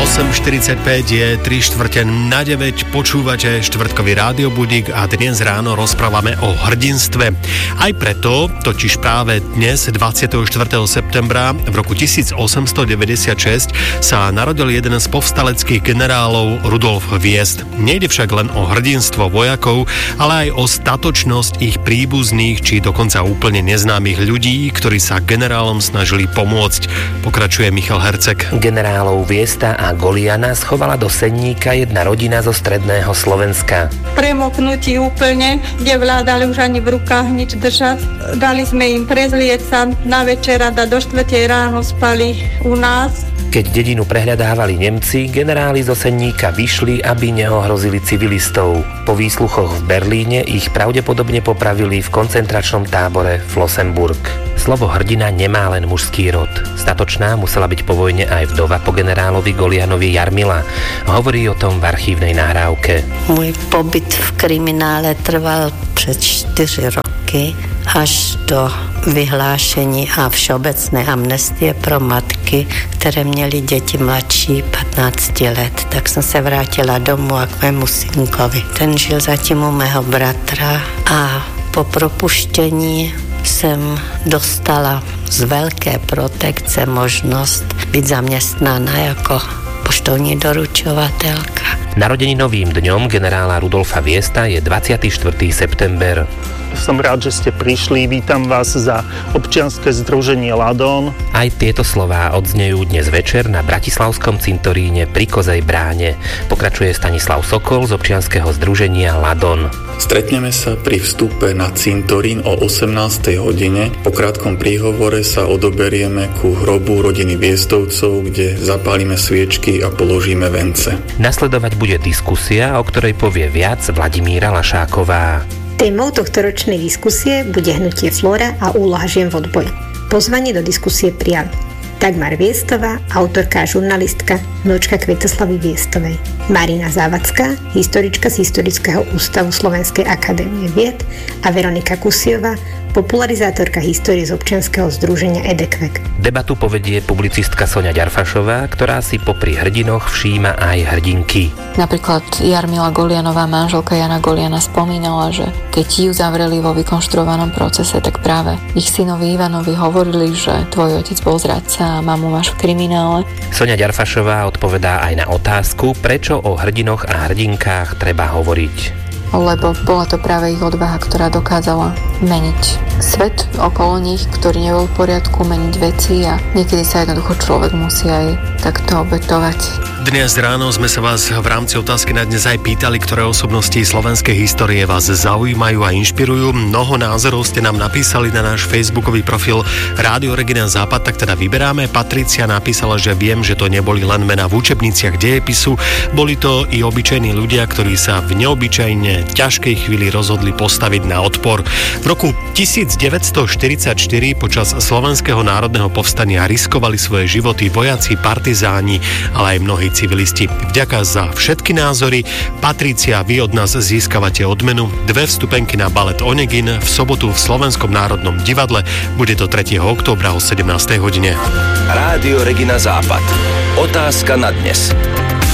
8.45 je 8:45 počúvate štvrtkový rádiobudík a dnes ráno rozprávame o hrdinstve. Aj preto, totiž práve dnes, 24. septembra v roku 1896 sa narodil jeden z povstaleckých generálov Rudolf Hviezd. Nejde však len o hrdinstvo vojakov, ale aj o statočnosť ich príbuzných či dokonca úplne neznámych ľudí, ktorí sa generálom snažili pomôcť. Pokračuje Michal Herceg. Generálov Hviezda a Goliana schovala do senníka jedna rodina zo stredného Slovenska. Premoknutí úplne, nevládali už ani v rukách nič držať. Dali sme im prezlieť sa na večer a do 4 ráno spali u nás. Keď dedinu prehľadávali Nemci, generáli zo senníka vyšli, aby neohrozili civilistov. Po výsluchoch v Berlíne ich pravdepodobne popravili v koncentračnom tábore Flossenbürg. Slovo hrdina nemá len mužský rod. Statočná musela byť po vojne aj vdova po generálovi Golianovi Jarmila. Hovorí o tom v archívnej nahrávke. Môj pobyt v kriminále trval přes 4 roky až do vyhlášení a všeobecné amnestie pro matky, které měly děti mladší 15 let. Tak jsem se vrátila domů a k mému synkovi. Ten žil zatím u mého bratra a po propuštění jsem dostala z velké protekce možnost být zaměstnána jako poštovní doručovatelka. Narodeninovým dňom generála Rudolfa Hviezda je 24. september. Som rád, že ste prišli. Vítam vás za občianske združenie Ladon. Aj tieto slová odznejú dnes večer na bratislavskom cintoríne pri Kozej bráne. Pokračuje Stanislav Sokol z občianskeho združenia Ladon. Stretneme sa pri vstupe na cintorín o 18. hodine. Po krátkom príhovore sa odoberieme ku hrobu rodiny Hviezdovcov, kde zapálime sviečky a položíme vence. Nasledovať bude diskusia, o ktorej povie viac Vladimíra Lašáková. Témou tohtoročnej diskusie bude hnutie Flóra a úloha žien v odboji. Pozvanie do diskusie prijali Dagmar Hviestová, autorka a žurnalistka, vnúčka Kvietoslavy Hviestovej, Marina Závadzká, historička z Historického ústavu Slovenskej akadémie vied a Veronika Kusiová, popularizátorka histórie z občianskeho združenia EDEKVEK. Debatu povedie publicistka Soňa Ďarfašová, ktorá si popri hrdinoch všíma aj hrdinky. Napríklad Jarmila Golianová manželka Jana Goliana spomínala, že keď ju zavreli vo vykonštruovanom procese, tak práve ich synovi Ivanovi hovorili, že tvoj otec bol zradca a mamu máš v kriminále. Soňa Ďarfašová odpovedá aj na otázku, prečo o hrdinoch a hrdinkách treba hovoriť. Lebo bola to práve ich odvaha, ktorá dokázala meniť svet okolo nich, ktorý nebol v poriadku, meniť veci a niekedy sa jednoducho človek musí aj takto obetovať. Dnes ráno sme sa vás v rámci otázky na dnes aj pýtali, ktoré osobnosti slovenskej histórie vás zaujímajú a inšpirujú. Mnoho názorov ste nám napísali na náš facebookový profil Rádio Regina Západ, tak teda vyberáme. Patricia napísala, že viem, že to neboli len mená v učebniciach dejepisu, boli to i obyčajní ľudia, ktorí sa v neobyčajne ťažkej chvíli rozhodli postaviť na odpor. V roku 1944 počas Slovenského národného povstania riskovali svoje životy vojaci, partizáni, ale aj mnohí civilisti. Vďaka za všetky názory. Patricia, vy od nás získavate odmenu. 2 vstupenky na balet Onegin v sobotu v Slovenskom národnom divadle. Bude to 3. októbra o 17. hodine. Rádio Regina Západ. Otázka na dnes.